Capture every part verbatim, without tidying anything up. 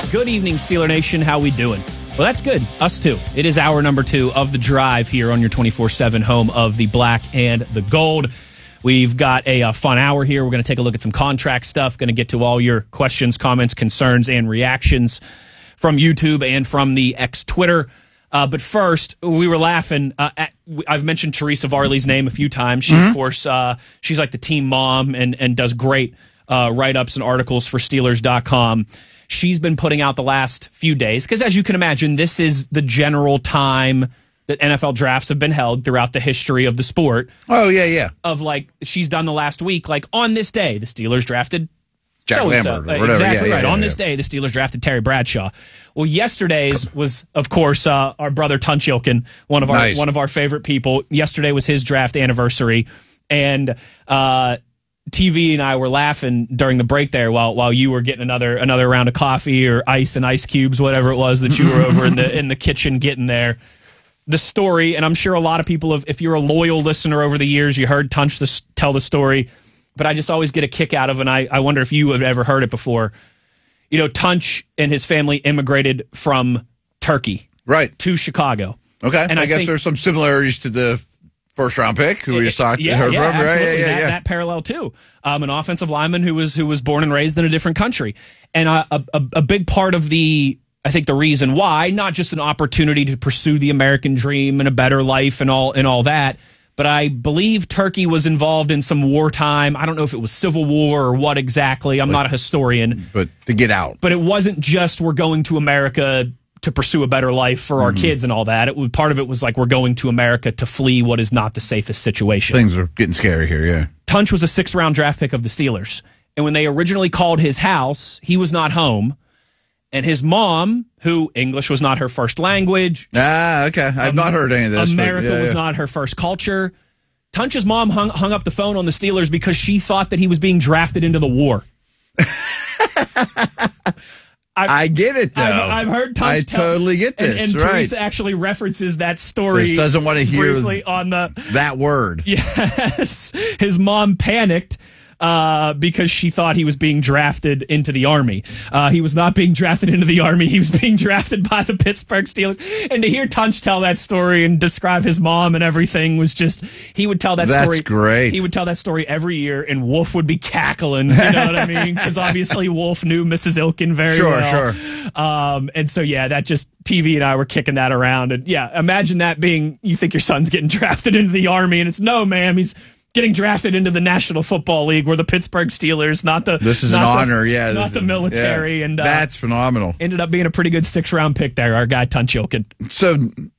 Good evening, Steeler Nation. How we doing? Well, that's good. Us too. It is hour number two of The Drive here on your twenty-four seven home of the black and the gold. We've got a, a fun hour here. We're going to take a look at some contract stuff. Going to get to all your questions, comments, concerns, and reactions from YouTube and from the X Twitter. Uh, but first, we were laughing. Uh, at, I've mentioned Teresa Varley's name a few times. She, mm-hmm. of course, uh, she's like the team mom and, and does great uh, write-ups and articles for Steelers dot com. She's been putting out the last few days, because as you can imagine, this is the general time that N F L drafts have been held throughout the history of the sport. Oh, yeah, yeah. Of like, she's done the last week, like on this day, the Steelers drafted Jack so-and-so. Lambert or whatever. Exactly yeah, right. Yeah, on yeah. this day, the Steelers drafted Terry Bradshaw. Well, yesterday's was, of course, uh, our brother Tunch Ilkin, one of our Nice. one of our favorite people. Yesterday was his draft anniversary, and uh, T V and I were laughing during the break there while while you were getting another another round of coffee or ice and ice cubes, whatever it was that you were over in the in the kitchen getting there. The story, and I'm sure a lot of people have, if you're a loyal listener over the years, you heard Tunch this, tell the story, but I just always get a kick out of it, and I, I wonder if you have ever heard it before. You know, Tunch and his family immigrated from Turkey Right. to Chicago. Okay. And I, I guess think- there's some similarities to the first round pick who we just talked yeah, heard yeah, from. Right? absolutely. Yeah, yeah, that, yeah. that parallel too. Um, an offensive lineman who was who was born and raised in a different country, and a, a, a big part of the, I think the reason why, not just an opportunity to pursue the American dream and a better life and all and all that, but I believe Turkey was involved in some wartime. I don't know if it was civil war or what exactly. I'm But- not a historian, But to get out. but it wasn't just we're going to America to pursue a better life for our Mm-hmm. kids and all that. It was, part of it was like we're going to America to flee what is not the safest situation. Things are getting scary here, yeah. Tunch was a six-round draft pick of the Steelers. And when they originally called his house, he was not home. And his mom, who English was not her first language. Ah, okay. I've not heard any of this. but America yeah, was yeah. not her first culture. Tunch's mom hung, hung up the phone on the Steelers because she thought that he was being drafted into the war. I've, I get it, though. I've, I've heard Tunch I tell, totally get and, this, and right. Teresa actually references that story. Just doesn't want to hear briefly on the that word. Yes, his mom panicked uh, because she thought he was being drafted into the Army. Uh, he was not being drafted into the Army. He was being drafted by the Pittsburgh Steelers. And to hear Tunch tell that story and describe his mom and everything was just, he would tell that That's story. great. He would tell that story every year, and Wolf would be cackling. You know what I mean? Because obviously Wolf knew Missus Ilkin very Sure, well. sure. Um, and so, yeah, that just, T V and I were kicking that around. And yeah, imagine that being, you think your son's getting drafted into the Army, and it's, no, ma'am, he's getting drafted into the National Football League, where the Pittsburgh Steelers, not the This is not an the, honor, yeah. not the military, yeah. and uh, that's phenomenal. ended up being a pretty good six round pick there. Our guy Tunch Ilkin. So,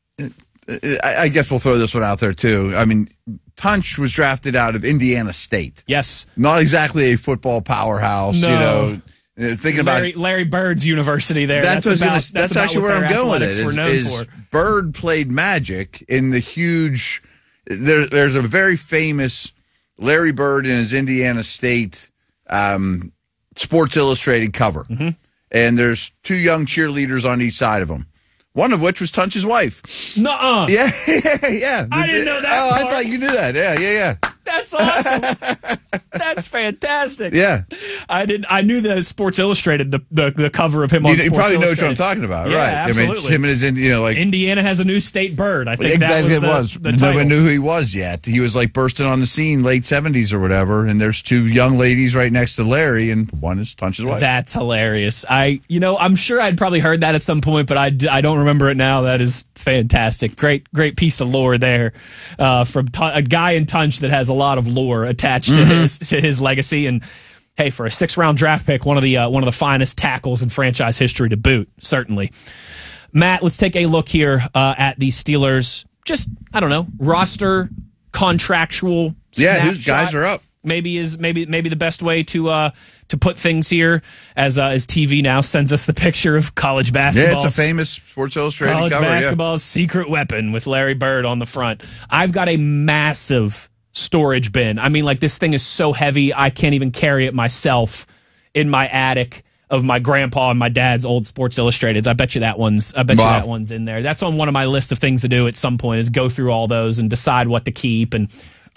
I I guess we'll throw this one out there too. I mean, Tunch was drafted out of Indiana State. Yes, Not exactly a football powerhouse. No. You know, Uh, thinking Larry, about Larry Bird's university there. that's, That's, what I was about, gonna, that's, that's about actually what where their I'm going with athletics it. were Is, known is for. Bird played Magic in the huge. There, there's a very famous Larry Bird in his Indiana State um, Sports Illustrated cover, Mm-hmm. and there's two young cheerleaders on each side of him. One of which was Tunch's wife. Nuh-uh. Yeah, yeah, yeah. I didn't know that Oh, part. I thought you knew that. Yeah, yeah, yeah. That's awesome. That's fantastic. Yeah. I did. I knew that Sports Illustrated, the the, the cover of him on You, you Sports probably know what Illustrated. I'm talking about, Yeah, right? I mean, it's absolutely. him and his, you know, like Indiana has a new state bird. I think exactly that it was was. the, the No title. one knew who he was yet. He was like bursting on the scene late seventies or whatever, and there's two young ladies right next to Larry, and one is Tunch's wife. That's hilarious. I, you know, I'm sure I'd probably heard that at some point, but I, d- I don't remember it now. That is fantastic. Great, great piece of lore there uh, from Tun- a guy in Tunch that has a lot of lore attached to Mm-hmm. his to his legacy. And hey, for a six round draft pick, one of the uh, one of the finest tackles in franchise history to boot, certainly. Matt, let's take a look here uh, at the Steelers. Just I don't know, roster contractual. yeah, whose snapshot. guys are up? Maybe is maybe maybe the best way to uh, to put things here, as uh, as T V now sends us the picture of college basketball. Yeah, it's a famous Sports Illustrated college cover. basketball's secret weapon with Larry Bird on the front. I've got a massive storage bin. I mean, like this thing is so heavy I can't even carry it myself in my attic of my grandpa and my dad's old Sports Illustrateds. I bet you that one's I bet Wow. you that one's in there. That's on one of my list of things to do at some point, is go through all those and decide what to keep. And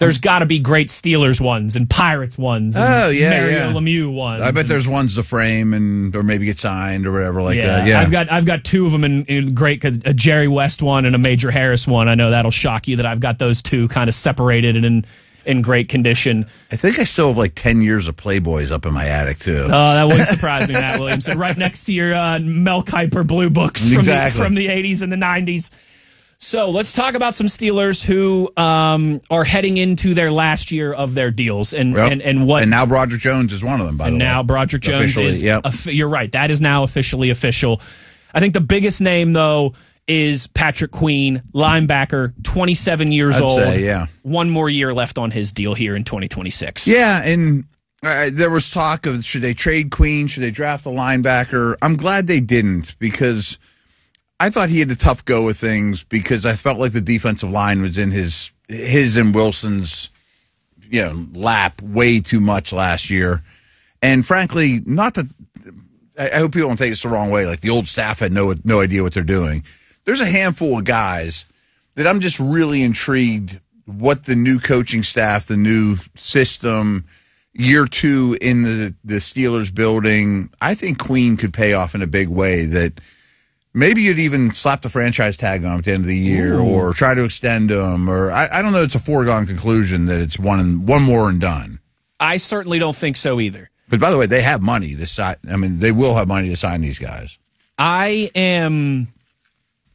there's got to be great Steelers ones and Pirates ones. And oh yeah, Mario yeah. Lemieux ones. I bet and, there's ones to frame and or maybe get signed or whatever like yeah, that. Yeah, I've got I've got two of them in, in great a Jerry West one and a Major Harris one. I know that'll shock you that I've got those two kind of separated and in in great condition. I think I still have like ten years of Playboys up in my attic too. Oh, that wouldn't surprise me, Matt Williamson. Right next to your uh, Mel Kiper blue books from, exactly. the, from the eighties and the nineties. So let's talk about some Steelers who um, are heading into their last year of their deals, and yep. and, and what. And now Broderick Jones is one of them. By and the way, now Broderick Jones officially, is. Yep. You're right. That is now officially official. I think the biggest name though is Patrick Queen, linebacker, twenty-seven years I'd old. say, yeah. One more year left on his deal here in twenty twenty-six. Yeah, and uh, there was talk of should they trade Queen, should they draft a linebacker? I'm glad they didn't because I thought he had a tough go with things because I felt like the defensive line was in his his and Wilson's you know lap way too much last year. And frankly, not that I hope people don't take this the wrong way, like the old staff had no no idea what they're doing. There's a handful of guys that I'm just really intrigued what the new coaching staff, the new system, year two in the, the Steelers building, I think Queen could pay off in a big way that maybe you'd even slap the franchise tag on him at the end of the year Ooh. or try to extend him. Or I, I don't know, it's a foregone conclusion that it's one, and, one more and done. I certainly don't think so either. But by the way, they have money to sign. I mean, they will have money to sign these guys. I am